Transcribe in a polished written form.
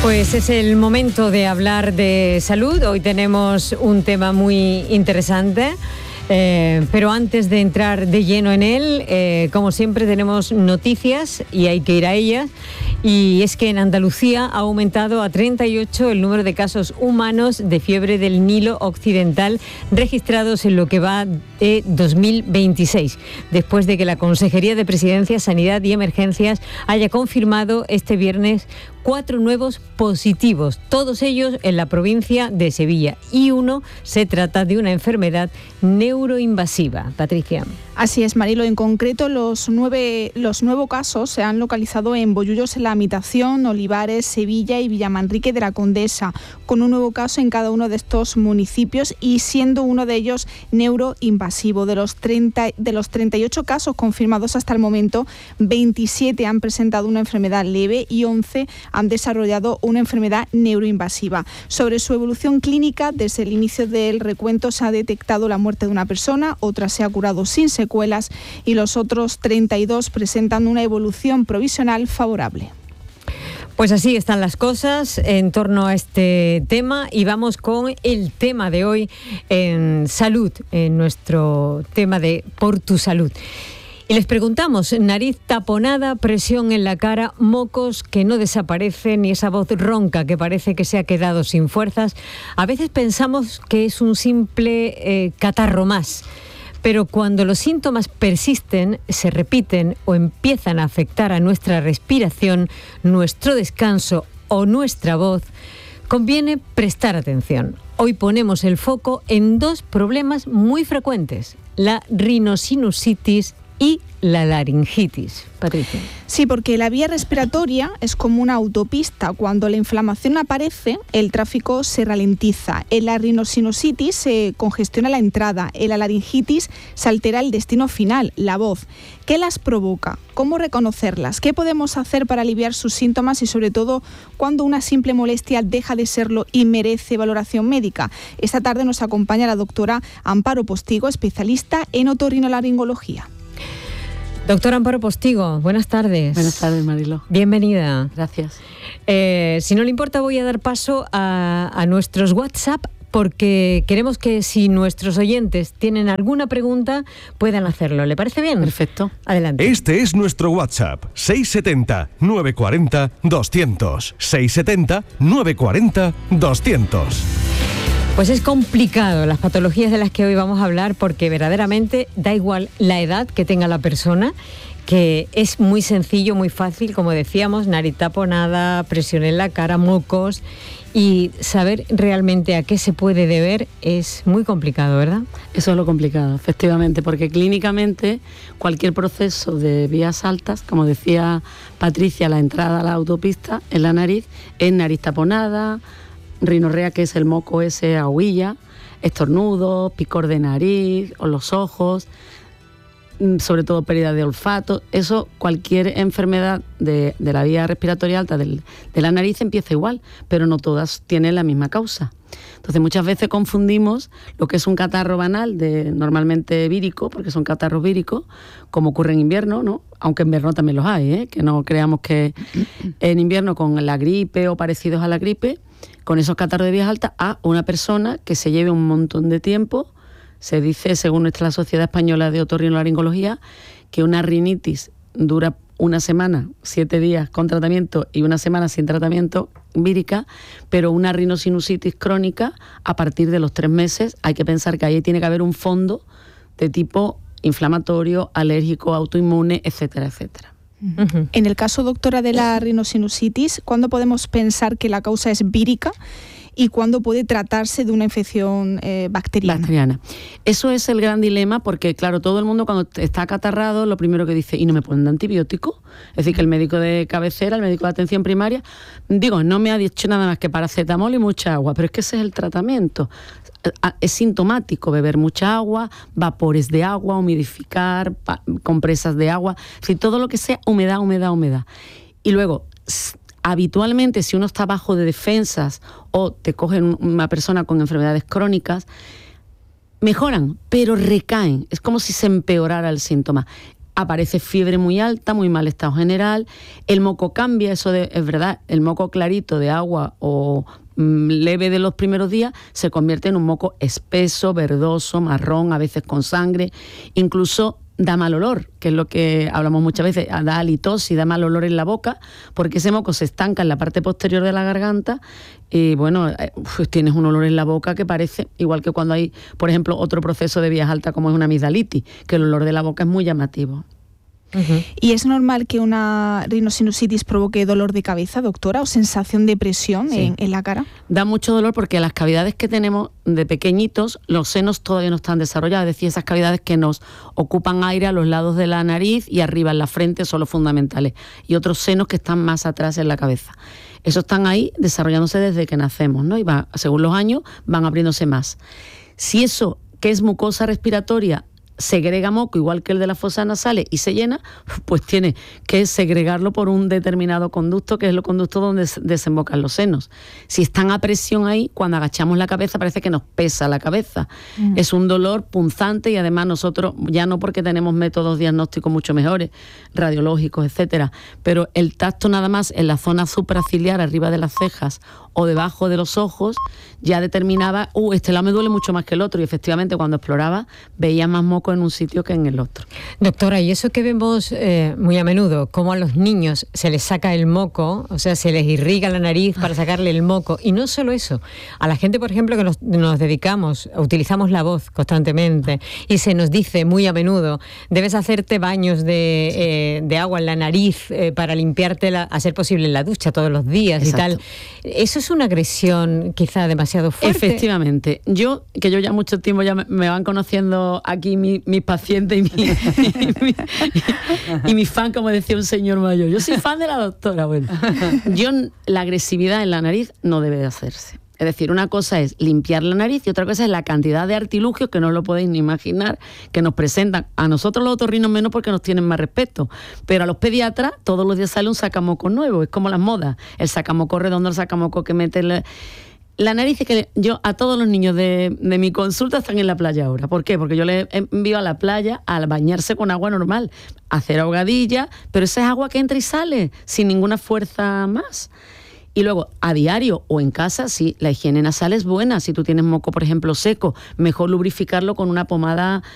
Pues es el momento de hablar de salud. Hoy tenemos un tema muy interesante. Pero antes de entrar de lleno en él, como siempre tenemos noticias y hay que ir a ellas. Y es que en Andalucía ha aumentado a 38 el número de casos humanos de fiebre del Nilo Occidental registrados en lo que va de 2026, después de que la Consejería de Presidencia, Sanidad y Emergencias haya confirmado este viernes 4 nuevos positivos, todos ellos en la provincia de Sevilla, y uno se trata de una enfermedad neuroinvasiva. Patricia. Así es, Marilo. En concreto, los nuevos casos se han localizado en Bollullos en la Habitación, Olivares, Sevilla y Villamanrique de la Condesa, con un nuevo caso en cada uno de estos municipios y siendo uno de ellos neuroinvasivo. De los 38 casos confirmados hasta el momento, 27 han presentado una enfermedad leve y 11 han desarrollado una enfermedad neuroinvasiva. Sobre su evolución clínica, desde el inicio del recuento se ha detectado la muerte de una persona, otra se ha curado sin secuelas y los otros 32 presentan una evolución provisional favorable. Pues así están las cosas en torno a este tema y vamos con el tema de hoy en salud, en nuestro tema de Por tu Salud. Y les preguntamos, nariz taponada, presión en la cara, mocos que no desaparecen y esa voz ronca que parece que se ha quedado sin fuerzas. A veces pensamos que es un simple catarro más, pero cuando los síntomas persisten, se repiten o empiezan a afectar a nuestra respiración, nuestro descanso o nuestra voz, conviene prestar atención. Hoy ponemos el foco en dos problemas muy frecuentes, la rinosinusitis y la laringitis. Patricia. Sí, porque la vía respiratoria es como una autopista. Cuando la inflamación aparece, el tráfico se ralentiza. En la rinosinusitis se congestiona la entrada. En la laringitis se altera el destino final, la voz. ¿Qué las provoca? ¿Cómo reconocerlas? ¿Qué podemos hacer para aliviar sus síntomas y sobre todo cuando una simple molestia deja de serlo y merece valoración médica? Esta tarde nos acompaña la doctora Amparo Postigo, especialista en otorrinolaringología. Doctora Amparo Postigo, buenas tardes. Buenas tardes, Marilo. Bienvenida. Gracias. Si no le importa, voy a dar paso a nuestros WhatsApp porque queremos que si nuestros oyentes tienen alguna pregunta puedan hacerlo. ¿Le parece bien? Perfecto. Adelante. Este es nuestro WhatsApp, 670-940-200. 670-940-200. Pues es complicado las patologías de las que hoy vamos a hablar porque verdaderamente da igual la edad que tenga la persona, que es muy sencillo, muy fácil, como decíamos, nariz taponada, presión en la cara, mocos, y saber realmente a qué se puede deber es muy complicado, ¿verdad? Eso es lo complicado, efectivamente, porque clínicamente cualquier proceso de vías altas, como decía Patricia, la entrada a la autopista en la nariz, es nariz taponada, rinorrea, que es el moco ese a huilla, estornudos, picor de nariz o los ojos, sobre todo pérdida de olfato. Eso, cualquier enfermedad de la vía respiratoria alta de la nariz empieza igual, pero no todas tienen la misma causa. Entonces muchas veces confundimos lo que es un catarro banal, normalmente vírico, porque son catarros víricos, como ocurre en invierno, ¿no? Aunque en invierno también los hay, que no creamos que en invierno con la gripe o parecidos a la gripe, con esos catarros de vías altas, a una persona que se lleve un montón de tiempo. Se dice, según nuestra Sociedad Española de Otorrinolaringología, que una rinitis dura una semana, 7 días con tratamiento y una semana sin tratamiento vírica, pero una rinosinusitis crónica, a partir de los 3 meses, hay que pensar que ahí tiene que haber un fondo de tipo inflamatorio, alérgico, autoinmune, etcétera, etcétera. Uh-huh. En el caso, doctora, de la rinosinusitis, ¿cuándo podemos pensar que la causa es vírica y cuándo puede tratarse de una infección bacteriana? Eso es el gran dilema, porque claro, todo el mundo cuando está acatarrado lo primero que dice, ¿y no me ponen antibiótico? Es decir, que el médico de cabecera, el médico de atención primaria, no me ha dicho nada más que paracetamol y mucha agua, pero es que ese es el tratamiento. Es sintomático beber mucha agua, vapores de agua, humidificar, compresas de agua, es decir, todo lo que sea humedad. Y luego, habitualmente, si uno está bajo de defensas o te cogen una persona con enfermedades crónicas, mejoran, pero recaen. Es como si se empeorara el síntoma. aparece fiebre muy alta, muy mal estado general, el moco cambia, es verdad, el moco clarito de agua o leve de los primeros días se convierte en un moco espeso, verdoso, marrón, a veces con sangre, incluso da mal olor, que es lo que hablamos muchas veces, da halitosis, da mal olor en la boca, porque ese moco se estanca en la parte posterior de la garganta y bueno, pues tienes un olor en la boca que parece, igual que cuando hay, por ejemplo, otro proceso de vías altas como es una amigdalitis, que el olor de la boca es muy llamativo. Uh-huh. ¿Y es normal que una rinosinusitis provoque dolor de cabeza, doctora, o sensación de presión en la cara? Da mucho dolor porque las cavidades que tenemos de pequeñitos, los senos todavía no están desarrollados, es decir, esas cavidades que nos ocupan aire a los lados de la nariz y arriba en la frente son los fundamentales, y otros senos que están más atrás en la cabeza. Esos están ahí desarrollándose desde que nacemos, ¿no? Y según los años van abriéndose más. Si eso, que es mucosa respiratoria, segrega moco igual que el de las fosas nasales y se llena, pues tiene que segregarlo por un determinado conducto, que es el conducto donde desembocan los senos. Si están a presión ahí, cuando agachamos la cabeza parece que nos pesa la cabeza. Es un dolor punzante y además nosotros, ya no porque tenemos métodos diagnósticos mucho mejores, radiológicos, etcétera, pero el tacto nada más en la zona supraciliar, arriba de las cejas o debajo de los ojos, ya determinaba, este lado me duele mucho más que el otro, y efectivamente cuando exploraba veía más moco en un sitio que en el otro. Doctora, y eso que vemos muy a menudo, como a los niños se les saca el moco, o sea, se les irriga la nariz para sacarle el moco, y no solo eso, a la gente, por ejemplo, que nos dedicamos, utilizamos la voz constantemente, y se nos dice muy a menudo, debes hacerte baños de agua en la nariz para limpiártela, a ser posible en la ducha todos los días. Exacto. Y tal. Eso es una agresión quizá demasiado fuerte. Efectivamente. Yo ya mucho tiempo ya me van conociendo aquí mis pacientes y mis fans, como decía un señor mayor. Yo soy fan de la doctora. Bueno, la agresividad en la nariz no debe de hacerse. Es decir, una cosa es limpiar la nariz y otra cosa es la cantidad de artilugios, que no lo podéis ni imaginar, que nos presentan. A nosotros los otorrinos menos porque nos tienen más respeto, pero a los pediatras todos los días sale un sacamoco nuevo. Es como las modas, el sacamoco redondo, el sacamoco que mete la nariz. Es que yo a todos los niños de mi consulta están en la playa ahora. ¿Por qué? Porque yo les envío a la playa a bañarse con agua normal, a hacer ahogadilla, pero esa es agua que entra y sale sin ninguna fuerza más. Y luego, a diario o en casa, sí, la higiene nasal es buena. Si tú tienes moco, por ejemplo, seco, mejor lubrificarlo con una pomada